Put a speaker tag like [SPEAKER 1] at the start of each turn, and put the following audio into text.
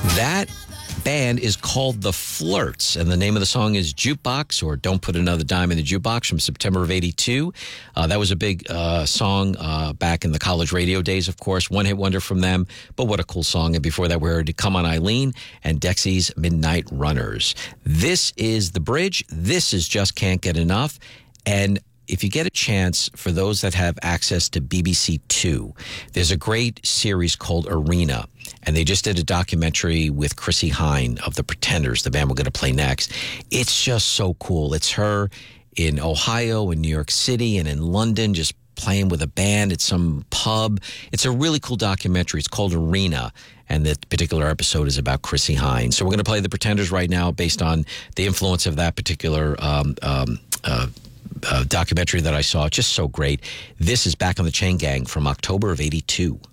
[SPEAKER 1] That band is called The Flirts, and the name of the song is Jukebox, or Don't Put Another Dime in the Jukebox, from September of 82. That was a big song back in the college radio days, of course. One-hit wonder from them, but what a cool song. And before that, we heard Come On Eileen and Dexy's Midnight Runners. This is The Bridge. This is Just Can't Get Enough. And if you get a chance, for those that have access to BBC Two, there's a great series called Arena. And they just did a documentary with Chrissie Hynde of The Pretenders, the band we're going to play next. It's just so cool. It's her in Ohio, in New York City, and in London, just playing with a band at some pub. It's a really cool documentary. It's called Arena, and the particular episode is about Chrissie Hynde. So we're going to play The Pretenders right now based on the influence of that particular documentary that I saw. Just so great. This is Back on the Chain Gang from October of 82.